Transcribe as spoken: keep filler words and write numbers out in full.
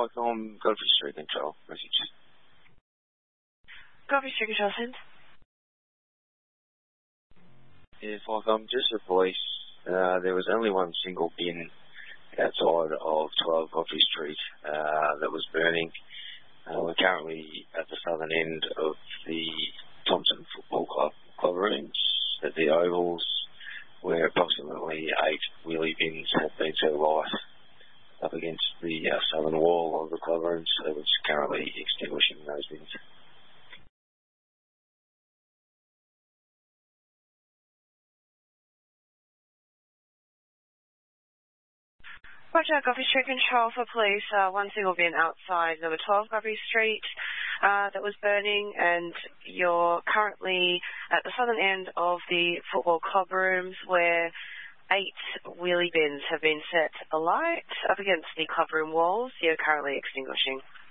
Mike, on Godfrey Street Control. Message. Godfrey Street Control, send. Yeah, Mike, I'm just the police. Uh, there was only one single bin outside of twelve Godfrey Street uh, that was burning. Uh, we're currently at the southern end of the Thompson Football Club club rooms at the Ovals, where approximately eight wheelie bins have been set alight up against the uh, southern wall of the club rooms, so it's currently extinguishing those bins. Roger, Godfrey Street Control for police. Uh, one single bin outside number twelve Godfrey Street uh, that was burning, and you're currently at the southern end of the football club rooms where eight wheelie bins have been set alight up against the club room walls. You're currently extinguishing.